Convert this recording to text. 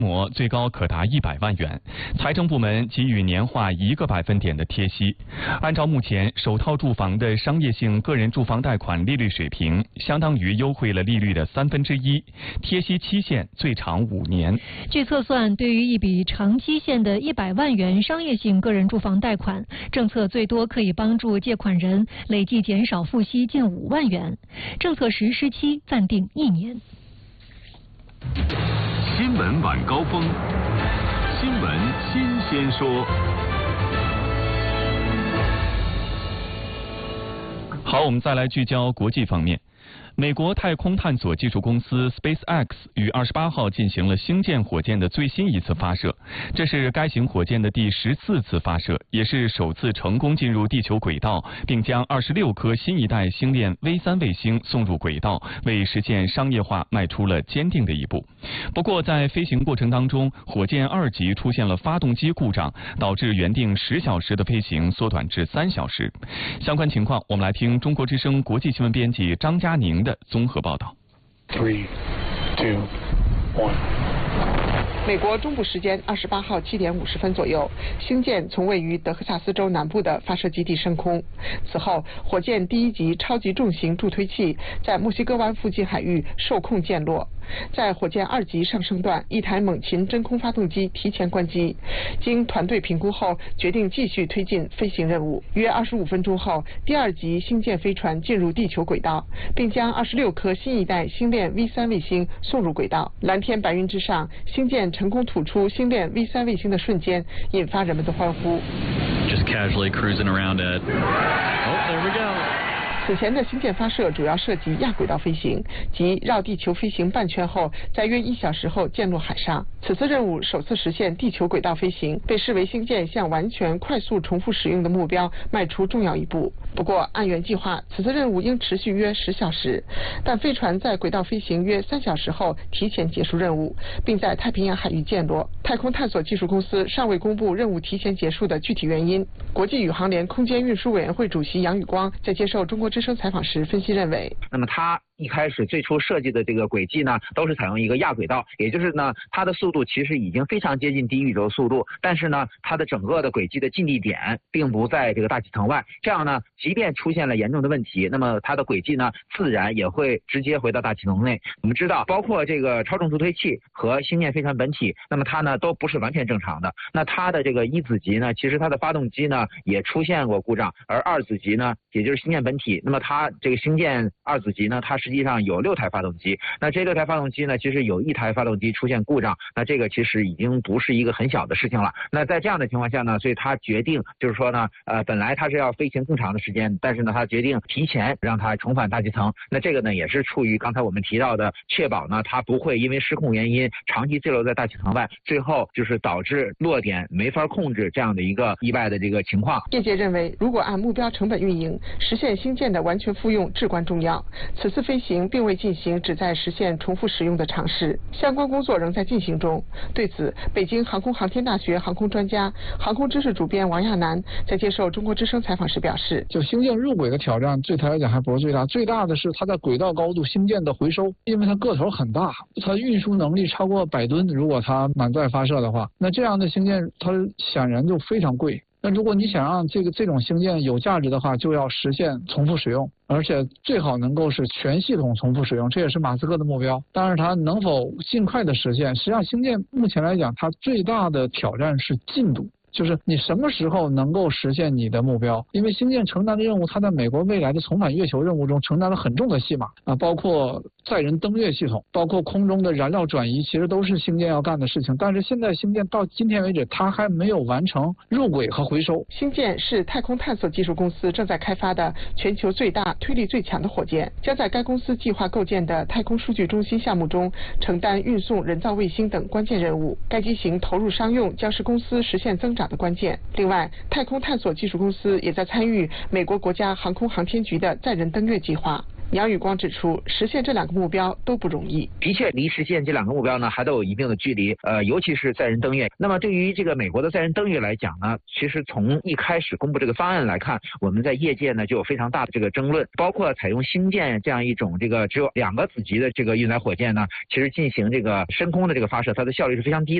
模最高可达100万元，财政部门给予年化1个百分点的贴息。按照目前首套住房的商业性个人住房贷款利率水平，相当于优惠了利率的1/3，贴息期限最长5年。 据测算，对于一笔长期限的100万元商业性个人住房贷款，政策最多可以帮助借款人累计减少付息近5万元。政策实施期暂定1年。 新闻晚高峰，新闻新鲜说。 好，我们再来聚焦国际方面。美国太空探索技术公司 SpaceX 于28号进行了星舰火箭的最新一次发射，这是该型火箭的第14次发射，也是首次成功进入地球轨道，并将26颗新一代星链 V3 卫星送入轨道，为实现商业化迈出了坚定的一步。不过，在飞行过程当中，火箭2级出现了发动机故障，导致原定10小时的飞行缩短至3小时。相关情况，我们来听中国之声国际新闻编辑张佳宁的综合报道。 3、2、1。 美国中部时间28号7点50分左右，星舰从位于德克萨斯州南部的发射基地升空。此后，火箭第1级超级重型助推器在墨西哥湾附近海域受控降落。在火箭2级上升段，一台猛禽真空发动机提前关机。经团队评估后，决定继续推进飞行任务。约25分钟后，第2级星舰飞船进入地球轨道，并将26颗新一代星链 V3 卫星送入轨道。蓝天白云之上，星舰成功吐出星链 V3 卫星的瞬间，引发人们的欢呼。 Just casually cruising around it. Oh, there we go. 此前的星舰发射主要涉及亚轨道飞行，即绕地球飞行半圈后，在约1小时后降落海上。此次任务首次实现地球轨道飞行，被视为星舰向完全快速重复使用的目标迈出重要一步。不过，按原计划，此次任务应持续约10小时，但飞船在轨道飞行约3小时后提前结束任务，并在太平洋海域降落。太空探索技术公司尚未公布任务提前结束的具体原因。国际宇航联空间运输委员会主席杨宇光在接受中国之声采访时分析认为， 那么它一开始最初设计的这个轨迹呢，都是采用一个亚轨道，也就是呢，它的速度其实已经非常接近低宇宙速度，但是呢，它的整个的轨迹的近地点并不在这个大气层外，这样呢，即便出现了严重的问题，那么它的轨迹呢，自然也会直接回到大气层内。我们知道，包括这个超重助推器和星舰飞船本体，那么它呢都不是完全正常的。那它的这个1子级呢，其实它的发动机呢也出现过故障，而2子级呢，也就是星舰本体，那么它这个星舰2子级呢，它实际上有6台发动机，那这6台发动机呢，其实有1台发动机出现故障，那这个其实已经不是一个很小的事情了。那在这样的情况下呢，所以他决定就是说呢，本来他是要飞行更长的时间，但是呢，他决定提前让它重返大气层。那这个呢，也是出于刚才我们提到的，确保呢，它不会因为失控原因长期坠落在大气层外，最后就是导致落点没法控制这样的一个意外的这个情况。 业界认为，如果按目标成本运营，实现星舰的完全复用至关重要。此次飞行并未进行旨在实现重复使用的尝试，相关工作仍在进行中。对此，北京航空航天大学航空专家、航空知识主编王亚楠在接受中国之声采访时表示， 就星舰入轨的挑战对他来讲还不是最大，最大的是它在轨道高度星舰的回收，因为它个头很大，它运输能力超过100吨，如果它满载发射的话，那这样的星舰它显然就非常贵。那如果你想让这种星舰有价值的话，就要实现重复使用，而且最好能够是全系统重复使用，这也是马斯克的目标。但是它能否尽快的实现，实际上星舰目前来讲，它最大的挑战是进度。就是你什么时候能够实现你的目标？因为星舰承担的任务，它在美国未来的重返月球任务中承担了很重的戏码啊，包括载人登月系统，包括空中的燃料转移，其实都是星舰要干的事情。但是现在星舰到今天为止，它还没有完成入轨和回收。 星舰是太空探索技术公司正在开发的全球最大、推力最强的火箭，将在该公司计划构建的太空数据中心项目中承担运送人造卫星等关键任务。该机型投入商用将是公司实现增长的关键。另外，太空探索技术公司也在参与美国国家航空航天局的载人登月计划。 杨宇光指出，实现这2个目标都不容易。 的确，离实现这2个目标呢，还都有一定的距离。尤其是载人登月。那么对于这个美国的载人登月来讲呢，其实从一开始公布这个方案来看，我们在业界呢就有非常大的这个争论，包括采用星舰这样一种这个只有2个子级的这个运载火箭呢，其实进行这个深空的这个发射，它的效率是非常低的。